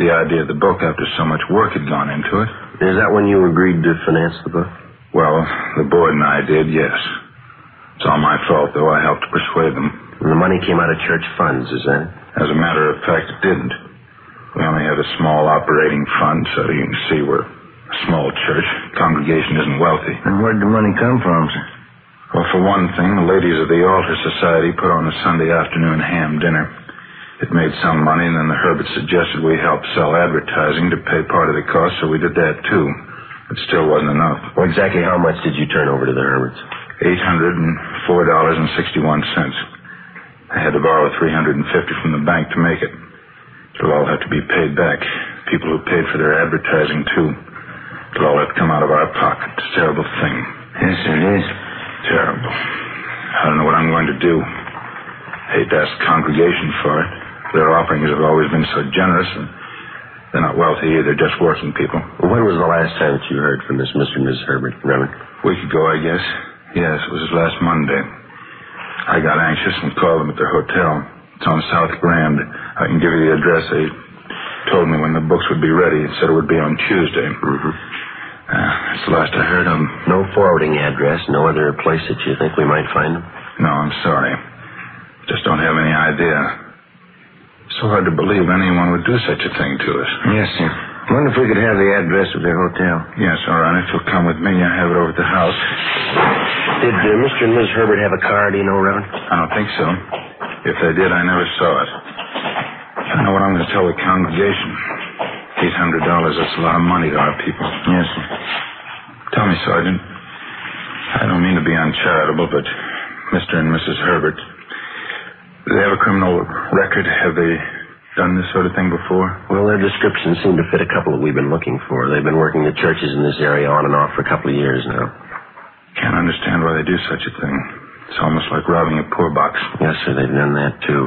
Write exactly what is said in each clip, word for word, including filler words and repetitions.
the idea of the book after so much work had gone into it. Is that when you agreed to finance the book? Well, the board and I did, yes. It's all my fault, though. I helped to persuade them. And the money came out of church funds, is that it? As a matter of fact, it didn't. We only had a small operating fund, so you can see we're a small church. Congregation isn't wealthy. And where'd the money come from, sir? Well, for one thing, the ladies of the Altar Society put on a Sunday afternoon ham dinner. It made some money, and then the Herberts suggested we help sell advertising to pay part of the cost, so we did that, too. It still wasn't enough. Well, exactly how much did you turn over to the Herberts? eight hundred four dollars and sixty-one cents. I had to borrow three hundred fifty dollars from the bank to make it. It'll all have to be paid back. People who paid for their advertising, too. It'll all have to come out of our pocket. It's a terrible thing. Yes, sir, it is. Terrible. I don't know what I'm going to do. I hate to ask the congregation for it. Their offerings have always been so generous, and they're not wealthy either, just working people. When was the last time that you heard from this Mister and Missus Herbert, Reverend? A week ago, I guess. Yes, it was last Monday. I got anxious and called them at their hotel. It's on South Grand. I can give you the address. They told me when the books would be ready. It said it would be on Tuesday. Mm-hmm. Uh, that's the last I heard of them. No forwarding address, no other place that you think we might find them? No, I'm sorry. Just don't have any idea. It's so hard to believe anyone would do such a thing to us. Yes, sir. Wonder if we could have the address of their hotel. Yes, all right. If you'll come with me, I have it over at the house. Did uh, Mister and Missus Herbert have a car, do you know, Reverend? I don't think so. If they did, I never saw it. I know what I'm going to tell the congregation. eight hundred dollars, that's a lot of money to our people. Yes, sir. Tell me, Sergeant, I don't mean to be uncharitable, but Mister and Missus Herbert, do they have a criminal record? Have they done this sort of thing before? Well, their descriptions seem to fit a couple that we've been looking for. They've been working the churches in this area on and off for a couple of years now. Can't understand why they do such a thing. It's almost like robbing a poor box. Yes, sir, they've done that, too.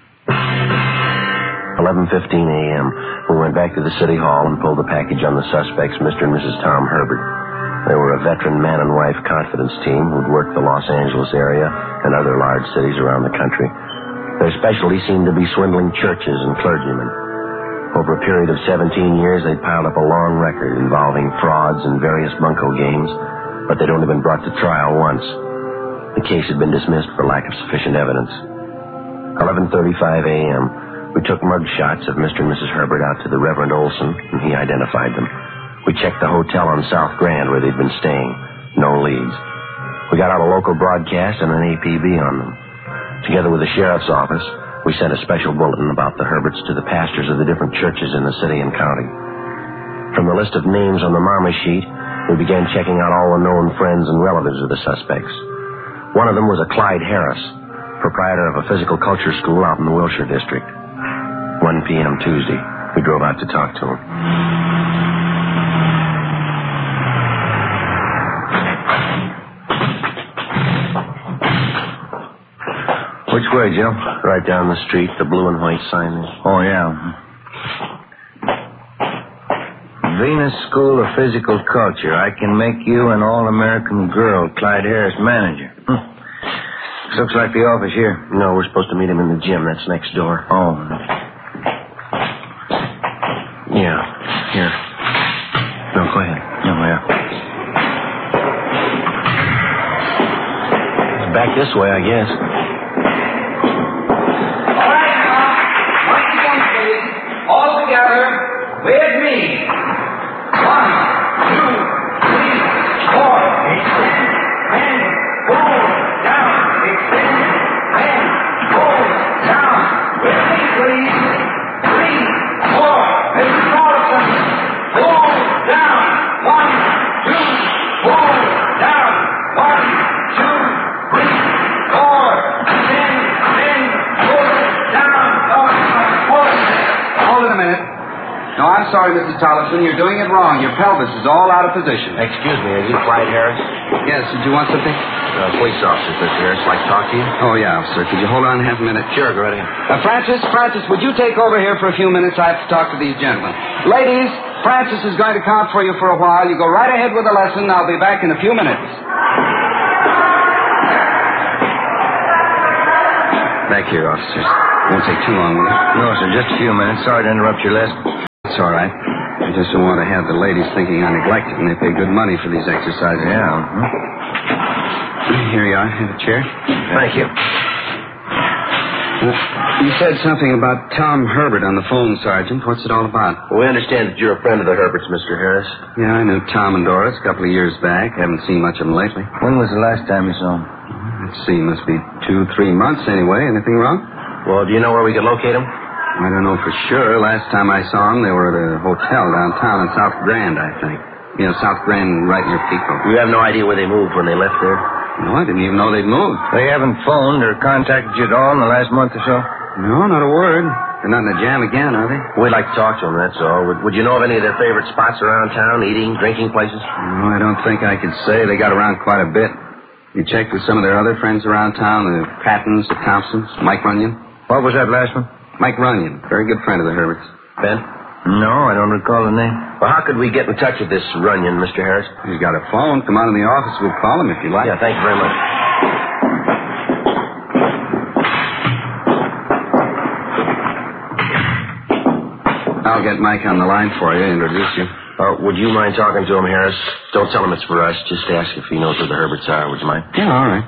eleven fifteen a.m. We went back to the city hall and pulled the package on the suspects, Mister and Missus Tom Herbert. They were a veteran man and wife confidence team who'd worked the Los Angeles area and other large cities around the country. Their specialty seemed to be swindling churches and clergymen. Over a period of seventeen years, they'd piled up a long record involving frauds and various bunco games, but they'd only been brought to trial once. The case had been dismissed for lack of sufficient evidence. eleven thirty-five a.m., we took mug shots of Mister and Missus Herbert out to the Reverend Olson, and he identified them. We checked the hotel on South Grand where they'd been staying. No leads. We got out a local broadcast and an A P B on them. Together with the sheriff's office, we sent a special bulletin about the Herberts to the pastors of the different churches in the city and county. From the list of names on the Marmot sheet, we began checking out all the known friends and relatives of the suspects. One of them was a Clyde Harris, proprietor of a physical culture school out in the Wilshire district. one p.m. Tuesday, we drove out to talk to him. Which way, Joe? Right down the street, the blue and white sign there. Oh, yeah. Venus School of Physical Culture. I can make you an all-American girl, Clyde Harris, manager. Hm. This looks like the office here. No, we're supposed to meet him in the gym. That's next door. Oh. Yeah, here. No, go ahead. Oh, yeah. It's back this way, I guess. All together with me. One, two, three, four. Extend, and pull down. Extend, and pull down. With me, please. Three, four. Mister Carlson, pull down. One, two, pull down. One, two, three, four. Extend, and pull down. Pull. Hold it a minute. No, I'm sorry, Mister Tolleson. You're doing it wrong. Your pelvis is all out of position. Excuse me, are you Clyde Harris? Yes, did you want something? Uh, police officer, Mister Harris. Like to talk to you? Oh, yeah, officer. Could you hold on half a minute? Sure, go right ahead. Uh, Francis, Francis, would you take over here for a few minutes? I have to talk to these gentlemen. Ladies, Francis is going to count for you for a while. You go right ahead with the lesson. I'll be back in a few minutes. Back here, officers. Won't take too long, will it? No, sir, just a few minutes. Sorry to interrupt your lesson. all right. I just don't want to have the ladies thinking I neglect it, and they pay good money for these exercises. Yeah. Hmm? Here you are. Have a chair. Thank you. Uh, you said something about Tom Herbert on the phone, Sergeant. What's it all about? Well, we understand that you're a friend of the Herberts, Mister Harris. Yeah, I knew Tom and Doris a couple of years back. Haven't seen much of them lately. When was the last time you saw him? Let's see, must be two, three months anyway. Anything wrong? Well, do you know where we could locate him? I don't know for sure. Last time I saw them, they were at a hotel downtown in South Grand, I think. You know, South Grand right near Pico. You have no idea where they moved when they left there? No, I didn't even know they'd moved. They haven't phoned or contacted you at all in the last month or so? No, not a word. They're not in a jam again, are they? We'd like to talk to them, that's all. Would, would you know of any of their favorite spots around town, eating, drinking places? No, I don't think I could say. They got around quite a bit. You checked with some of their other friends around town, the Pattons, the Thompsons, Mike Runyon? What was that last one? Mike Runyon, very good friend of the Herberts. Ben? No, I don't recall the name. Well, how could we get in touch with this Runyon, Mister Harris? He's got a phone. Come out in the office. We'll call him if you like. Yeah, thank you very much. I'll get Mike on the line for you, introduce you. Uh, would you mind talking to him, Harris? Don't tell him it's for us. Just ask if he knows where the Herberts are. Would you mind? Yeah, all right.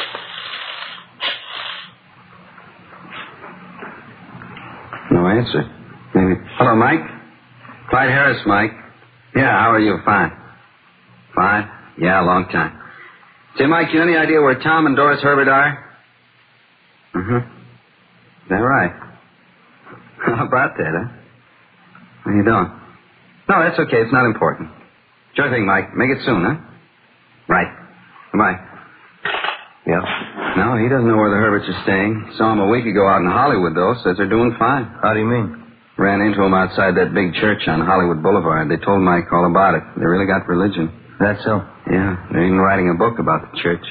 No answer. Maybe. Hello, Mike? Clyde Harris, Mike. Yeah, how are you? Fine. Fine? Yeah, long time. Say, Mike, you any idea where Tom and Doris Herbert are? Mm-hmm. Is that right? How about that, huh? How you doing? No, that's okay. It's not important. Sure thing, Mike. Make it soon, huh? Right. Goodbye. Yeah? No, he doesn't know where the Herberts are staying. Saw him a week ago out in Hollywood, though. Says they're doing fine. How do you mean? Ran into him outside that big church on Hollywood Boulevard. They told Mike all about it. They really got religion. That's so? Yeah, they're even writing a book about the church.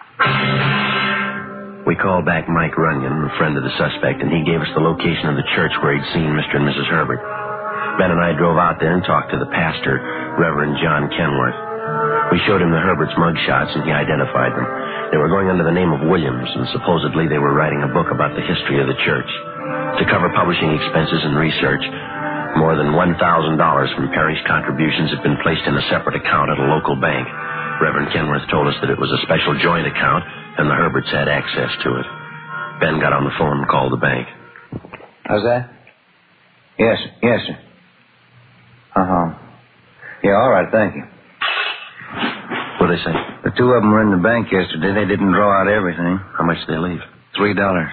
We called back Mike Runyon, a friend of the suspect, and he gave us the location of the church where he'd seen Mister and Missus Herbert. Ben and I drove out there and talked to the pastor, Reverend John Kenworth. We showed him the Herberts' mugshots, and he identified them. They were going under the name of Williams, and supposedly they were writing a book about the history of the church. To cover publishing expenses and research, more than one thousand dollars from parish contributions had been placed in a separate account at a local bank. Reverend Kenworth told us that it was a special joint account, and the Herberts had access to it. Ben got on the phone and called the bank. How's that? Yes, yes, sir. Uh-huh. Yeah, all right, thank you. What'd they say? The two of them were in the bank yesterday. They didn't draw out everything. How much did they leave? Three dollars.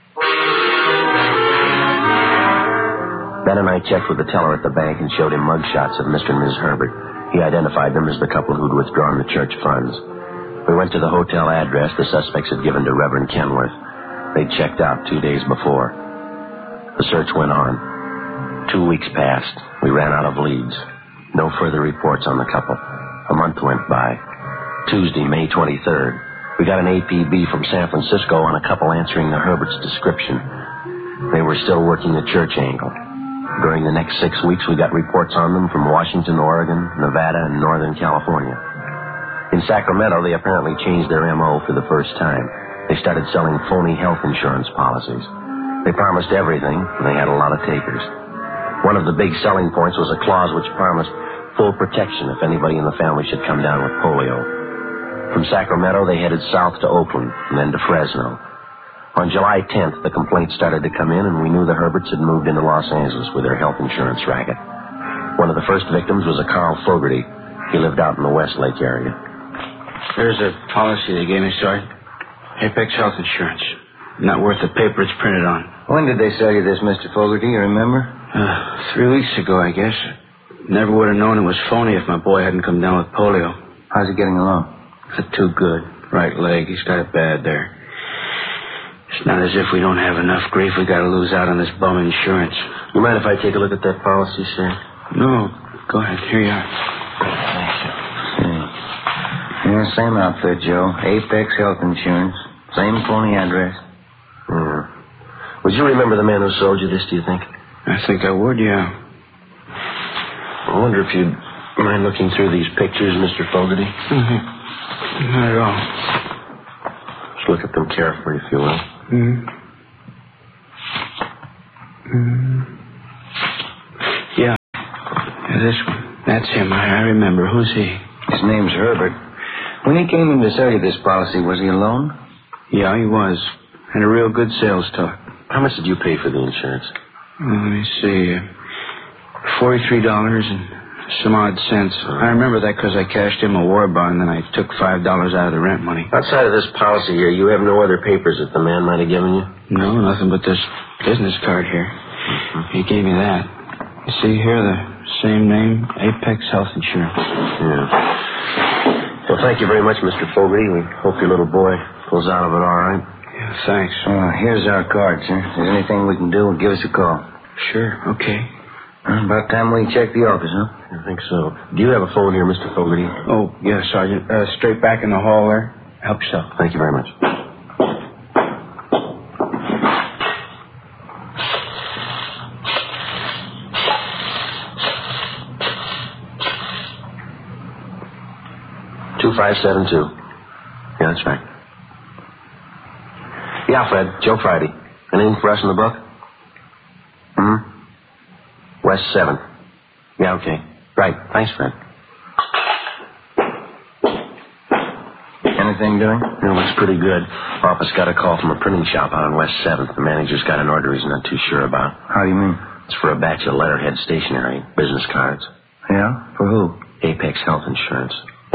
Ben and I checked with the teller at the bank and showed him mugshots of Mister and Missus Herbert. He identified them as the couple who'd withdrawn the church funds. We went to the hotel address the suspects had given to Reverend Kenworth. They'd checked out two days before. The search went on. Two weeks passed. We ran out of leads. No further reports on the couple. A month went by. Tuesday, May twenty-third, we got an A P B from San Francisco on a couple answering the Herberts' description. They were still working the church angle. During the next six weeks, we got reports on them from Washington, Oregon, Nevada, and Northern California. In Sacramento, they apparently changed their M O for the first time. They started selling phony health insurance policies. They promised everything, and they had a lot of takers. One of the big selling points was a clause which promised full protection if anybody in the family should come down with polio. From Sacramento, they headed south to Oakland and then to Fresno. On July tenth, the complaints started to come in, and we knew the Herberts had moved into Los Angeles with their health insurance racket. One of the first victims was a Carl Fogarty. He lived out in the Westlake area. There's a policy they gave me, Sergeant. Apex Health Insurance. Not worth the paper it's printed on. When did they sell you this, Mister Fogarty? You remember? Uh, three weeks ago, I guess. Never would have known it was phony if my boy hadn't come down with polio. How's he getting along? Not too good. Right leg. He's got it bad there. It's not as if we don't have enough grief we got to lose out on this bum insurance. You mind if I take a look at that policy, sir? No. Go ahead. Here you are. Thanks. Yeah, same outfit, Joe. Apex Health Insurance. Same phony address. Hmm. Would you remember the man who sold you this, do you think? I think I would, yeah. I wonder if you'd mind looking through these pictures, Mister Fogarty? Mm-hmm. Not at all. Just look at them carefully, if you will. Mm-hmm. Mm-hmm. Yeah. this one. That's him. I, I remember. Who's he? His name's Herbert. When he came in to sell you this policy, was he alone? Yeah, he was. Had a real good sales talk. How much did you pay for the insurance? Oh, let me see. Uh, forty-three dollars and some odd cents. I remember that because I cashed him a war bond, and then I took five dollars out of the rent money. Outside of this policy here, you have no other papers that the man might have given you? No, nothing but this business card here. Mm-hmm. He gave me that. You see here, the same name, Apex Health Insurance. Yeah. Well, thank you very much, Mister Fogarty. We hope your little boy pulls out of it all right. Yeah, thanks. Uh, here's our card, sir. If there's anything we can do, give us a call. Sure, okay. Uh, about time we check the office, huh? I think so. Do you have a phone here, Mister Fogarty? Oh, yes, Sergeant. Uh, straight back in the hall there. Help yourself. Thank you very much. two five seven two. Yeah, that's right. Yeah, Fred. Joe Friday. Anything for us in the book? Hmm? West seven. Yeah, okay. Right. Thanks, Fred. Anything doing? It looks pretty good. Office got a call from a printing shop out on West seventh. The manager's got an order he's not too sure about. How do you mean? It's for a batch of letterhead stationery, business cards. Yeah? For who? Apex Health Insurance.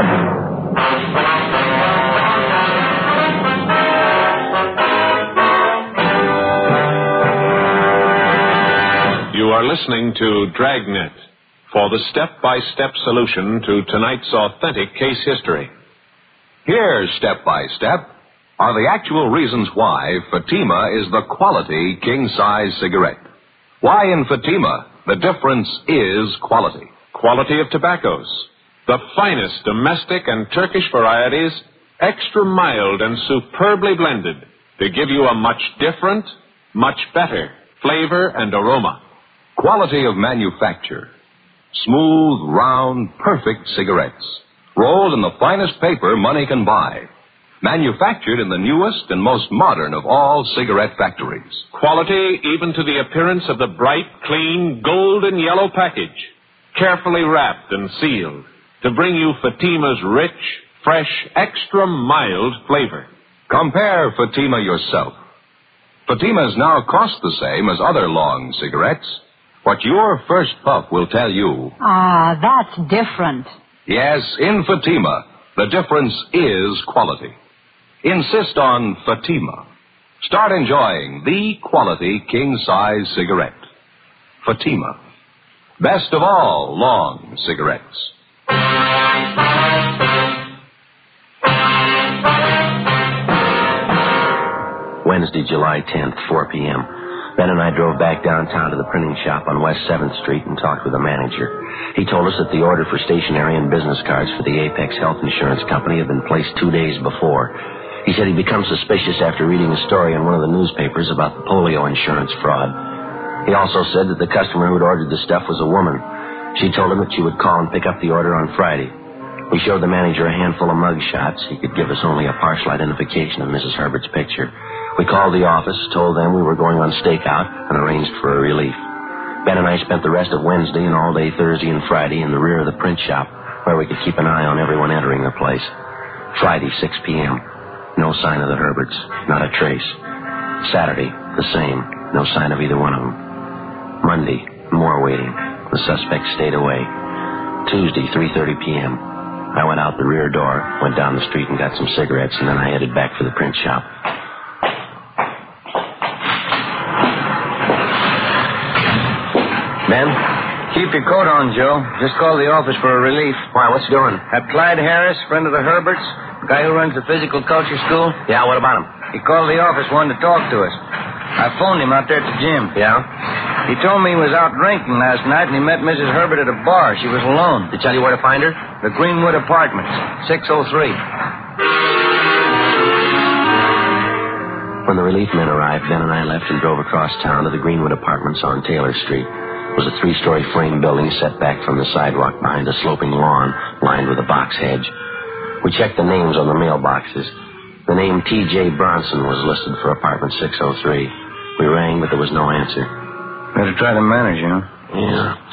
You are listening to Dragnet for the step-by-step solution to tonight's authentic case history. Here, step by step, are the actual reasons why Fatima is the quality king-size cigarette. Why in Fatima the difference is quality. Quality of tobaccos. The finest domestic and Turkish varieties, extra mild and superbly blended to give you a much different, much better flavor and aroma. Quality of manufacture. Smooth, round, perfect cigarettes. Rolled in the finest paper money can buy. Manufactured in the newest and most modern of all cigarette factories. Quality even to the appearance of the bright, clean, golden yellow package. Carefully wrapped and sealed to bring you Fatima's rich, fresh, extra mild flavor. Compare Fatima yourself. Fatimas now cost the same as other long cigarettes. What your first puff will tell you. Ah, that's different. Yes, in Fatima, the difference is quality. Insist on Fatima. Start enjoying the quality king-size cigarette. Fatima. Best of all long cigarettes. Wednesday, July tenth, four p.m. Ben and I drove back downtown to the printing shop on West seventh Street and talked with the manager. He told us that the order for stationery and business cards for the Apex Health Insurance Company had been placed two days before. He said he'd become suspicious after reading a story in one of the newspapers about the polio insurance fraud. He also said that the customer who had ordered the stuff was a woman. She told him that she would call and pick up the order on Friday. We showed the manager a handful of mug shots. He could give us only a partial identification of Missus Herbert's picture. We called the office, told them we were going on stakeout, and arranged for a relief. Ben and I spent the rest of Wednesday and all day Thursday and Friday in the rear of the print shop, where we could keep an eye on everyone entering the place. Friday, six p.m. No sign of the Herberts. Not a trace. Saturday, the same. No sign of either one of them. Monday, more waiting. The suspect stayed away. Tuesday, three thirty p.m. I went out the rear door, went down the street and got some cigarettes, and then I headed back for the print shop. Ben, keep your coat on, Joe. Just call the office for a relief. Why, what's doing? That Clyde Harris, friend of the Herberts, the guy who runs the physical culture school. Yeah, what about him? He called the office, wanted to talk to us. I phoned him out there at the gym. Yeah? He told me he was out drinking last night, and he met Missus Herbert at a bar. She was alone. Did he tell you where to find her? The Greenwood Apartments, six oh three. When the relief men arrived, Ben and I left and drove across town to the Greenwood Apartments on Taylor Street. It was a three-story frame building set back from the sidewalk behind a sloping lawn lined with a box hedge. We checked the names on the mailboxes. The name T J Bronson was listed for apartment six oh three. We rang, but there was no answer. Better try the manager, huh? Yeah.